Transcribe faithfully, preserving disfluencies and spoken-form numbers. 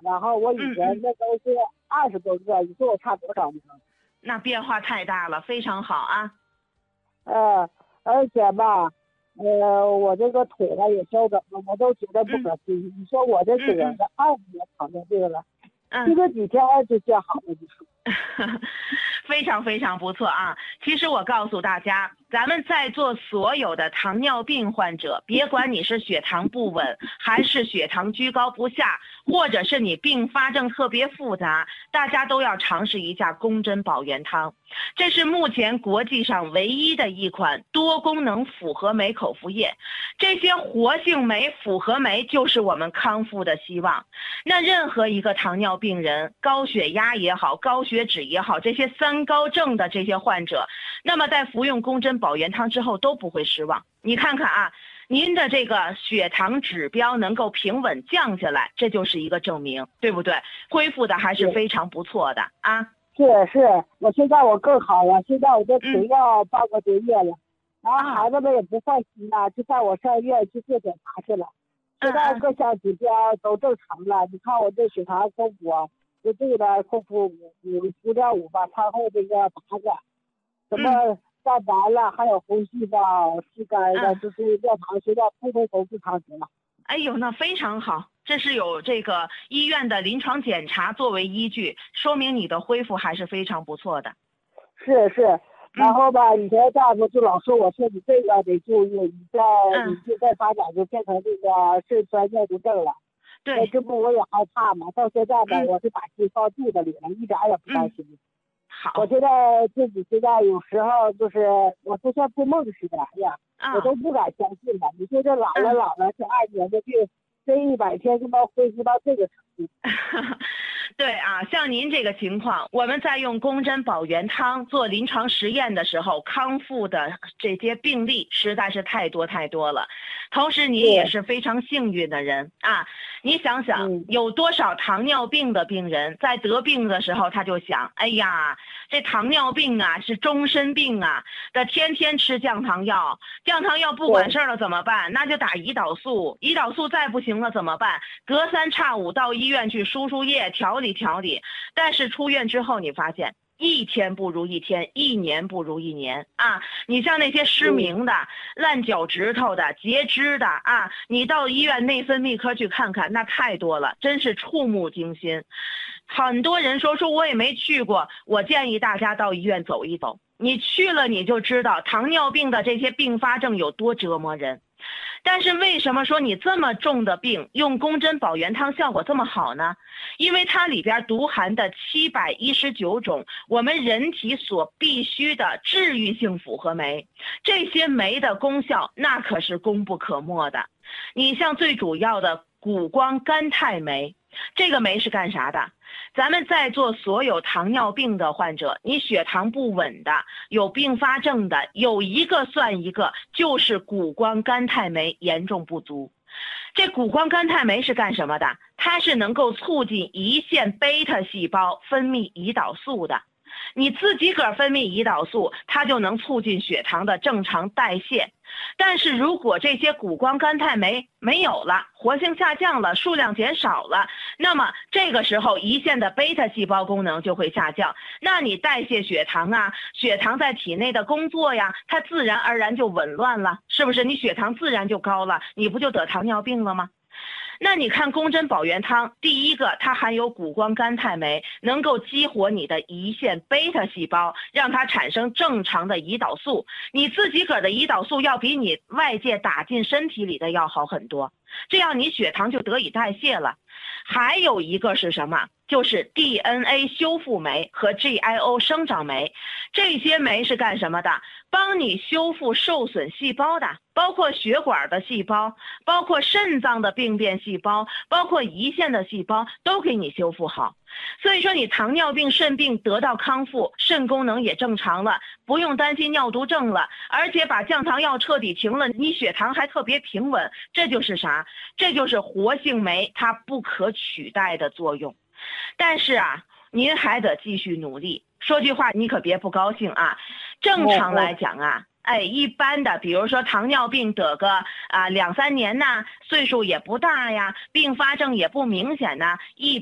然后我以前那都是二十多个，你说我差多少呢？ 那变化太大了，非常好啊。 呃，而且吧，呃，我这个腿了也消肿了，我都觉得不可思议。你说我这得了二十年糖尿病了， 嗯， 这个几天就见好了，你说。 非常非常不错啊！其实我告诉大家，咱们在座所有的糖尿病患者，别管你是血糖不稳，还是血糖居高不下，或者是你并发症特别复杂，大家都要尝试一下宫珍保元汤。这是目前国际上唯一的一款多功能复合酶口服液。这些活性酶、复合酶就是我们康复的希望。那任何一个糖尿病人，高血压也好，高血脂也好，这些三高症的这些患者，那么在服用宫珍保元汤之后都不会失望。你看看啊，您的这个血糖指标能够平稳降下来，这就是一个证明，对不对？恢复的还是非常不错的啊。 是是，我现在我更好了，现在我这停药半个多月了，然后孩子们也不放心了，就带我上医院去做检查去了，现在各项指标都正常了。你看我这血糖空腹，就这个空腹五五五点五吧，餐后这个八个，什么蛋白了，还有红细胞、吸肝的，就是尿糖现在通通都是常值了。 哎呦，那非常好，这是有这个医院的临床检查作为依据，说明你的恢复还是非常不错的。 是是，然后吧，以前大夫就老说我说你这个得注意，你再、嗯、你就再发展就变成这个肾衰尿毒症了。 对， 这不我也害怕嘛，到现在呢、嗯、我是把心放肚子里了，一点也不担心。 嗯、好， 我现在自己现在有时候就是我就像做梦似的，哎呀。 啊、 我都不敢相信了，你说这老了老了，这二年的病，这一百天就能恢复到这个程度。 对啊，像您这个情况，我们在用宫珍保元汤做临床实验的时候，康复的这些病例实在是太多太多了。同时，你也是非常幸运的人啊！你想想， 嗯、 有多少糖尿病的病人在得病的时候，他就想，哎呀，这糖尿病啊是终身病啊，得天天吃降糖药，降糖药不管事儿了怎么办？那就打胰岛素，胰岛素再不行了怎么办？隔三差五到医院去输输液调理调理。但是出院之后，你发现一天不如一天，一年不如一年啊！你像那些失明的、嗯、烂脚趾头的、截肢的啊，你到医院内分泌科去看看，那太多了，真是触目惊心。很多人说说我也没去过，我建议大家到医院走一走，你去了你就知道糖尿病的这些并发症有多折磨人。但是为什么说你这么重的病用宫珍保元汤效果这么好呢？因为它里边独含的七百一十九种我们人体所必须的治愈性复合酶，这些酶的功效那可是功不可没的。你像最主要的谷胱甘肽酶，这个酶是干啥的？咱们在座所有糖尿病的患者，你血糖不稳的，有并发症的，有一个算一个，就是谷胱甘肽酶严重不足。这谷胱甘肽酶是干什么的？它是能够促进胰腺贝塔细胞分泌胰岛素的。你自己个儿分泌胰岛素，它就能促进血糖的正常代谢。但是如果这些谷胱甘肽酶没有了，活性下降了，数量减少了，那么这个时候胰腺的贝塔细胞功能就会下降，那你代谢血糖啊，血糖在体内的工作呀，它自然而然就紊乱了，是不是？你血糖自然就高了，你不就得糖尿病了吗？那你看宫珍保元汤，第一个它含有谷胱甘肽酶，能够激活你的胰腺贝塔细胞，让它产生正常的胰岛素。你自己个儿的胰岛素要比你外界打进身体里的要好很多，这样你血糖就得以代谢了。还有一个是什么？就是 D N A 修复酶和 G I O 生长酶，这些酶是干什么的？帮你修复受损细胞的，包括血管的细胞，包括肾脏的病变细胞，包括胰腺的细胞，都给你修复好。所以说你糖尿病肾病得到康复，肾功能也正常了，不用担心尿毒症了，而且把降糖药彻底停了，你血糖还特别平稳，这就是啥？这就是活性酶它不可取代的作用。但是啊，您还得继续努力。说句话你可别不高兴啊，正常来讲啊，哎，一般的比如说糖尿病得个啊两三年呐，岁数也不大呀，并发症也不明显呐，一